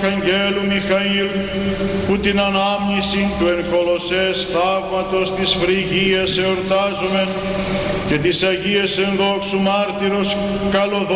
Αρχαγγέλου Μιχαήλ, που την ανάμνηση του εν Κολοσσές θαύματος της Φρυγίας εορτάζουμε και της Αγίας Ενδόξου Μάρτυρος καλοδόξου